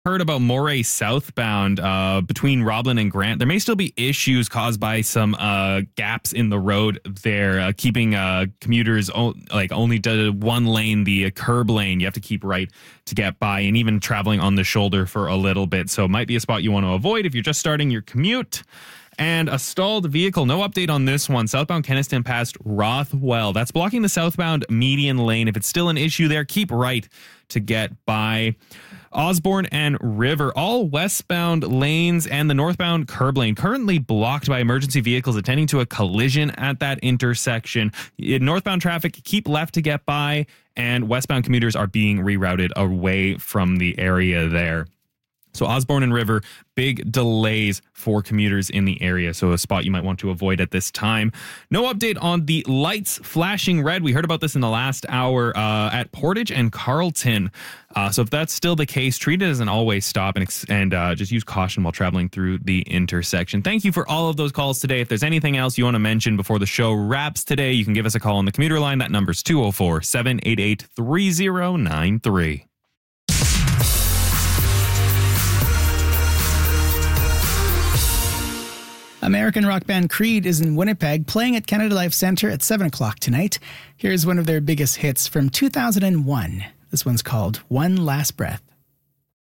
Heard about Moray southbound between Roblin and Grant. There may still be issues caused by some gaps in the road there, keeping commuters only to one lane, the curb lane. You have to keep right to get by, and even traveling on the shoulder for a little bit. So it might be a spot you want to avoid if you're just starting your commute. And a stalled vehicle. No update on this one. Southbound Kenniston past Rothwell. That's blocking the southbound median lane. If it's still an issue there, keep right to get by. Osborne and River, all westbound lanes and the northbound curb lane currently blocked by emergency vehicles attending to a collision at that intersection. In northbound traffic, keep left to get by, and westbound commuters are being rerouted away from the area there. So Osborne and River, big delays for commuters in the area. So a spot you might want to avoid at this time. No update on the lights flashing red. We heard about this in the last hour at Portage and Carlton. So if that's still the case, treat it as an always stop and just use caution while traveling through the intersection. Thank you for all of those calls today. If there's anything else you want to mention before the show wraps today, you can give us a call on the commuter line. That number's 204-788-3093. American rock band Creed is in Winnipeg, playing at Canada Life Centre at 7 o'clock tonight. Here's one of their biggest hits from 2001. This one's called One Last Breath.